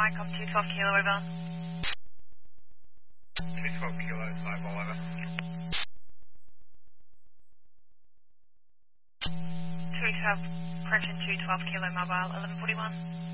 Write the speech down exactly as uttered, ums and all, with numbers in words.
Vicom two twelve Kilo, over. two twelve Kilo, mobile, over. two twelve, correction two twelve Kilo, mobile, eleven forty-one.